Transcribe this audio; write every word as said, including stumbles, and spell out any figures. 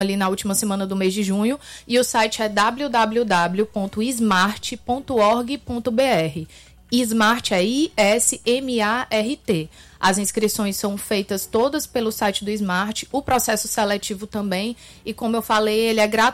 ali na última semana do mês de junho, e o site é w w w ponto smart ponto org ponto b r. Smart é I S M A R T. As inscrições são feitas todas pelo site do Smart, o processo seletivo também, e como eu falei, ele é gratuito.